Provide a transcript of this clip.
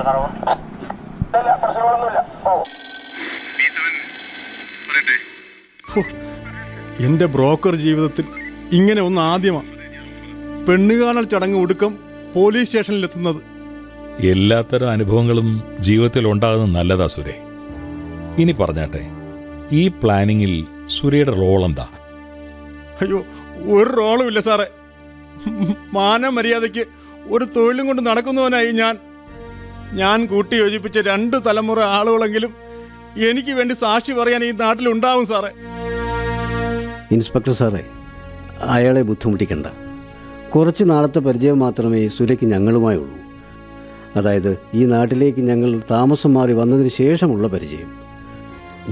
എന്റെ ബ്രോക്കർ ജീവിതത്തിൽ ഇങ്ങനെ ഒന്ന് ആദ്യമാണ്. പെണ്ണുകാണൽ ചടങ്ങ് ഒടുക്കം പോലീസ് സ്റ്റേഷനിലെത്തുന്നത്. എല്ലാത്തരം അനുഭവങ്ങളും ജീവിതത്തിൽ ഉണ്ടാകുന്നത് നല്ലതാ സുരേ. ഇനി പറഞ്ഞാട്ടെ, ഈ പ്ലാനിങ്ങിൽ സുരയുടെ റോൾ എന്താ? അയ്യോ, ഒരു റോളും ഇല്ല സാറേ. മാനമര്യാദയ്ക്ക് ഒരു തൊഴിലും കൊണ്ട് നടക്കുന്നവനായി ഞാൻ കൂട്ടി യോജിപ്പിച്ച 2 തലമുറ ആളുകളെങ്കിലും എനിക്ക് വേണ്ടി സാക്ഷി പറയാൻ ഈ നാട്ടിലുണ്ടാവും സാറേ. ഇൻസ്പെക്ടർ സാറേ, അയാളെ ബുദ്ധിമുട്ടിക്കണ്ട. കുറച്ച് നാളത്തെ പരിചയം മാത്രമേ സുരയ്ക്ക് ഞങ്ങളുമായുള്ളൂ. അതായത് ഈ നാട്ടിലേക്ക് ഞങ്ങൾ താമസം മാറി വന്നതിന് ശേഷമുള്ള പരിചയം.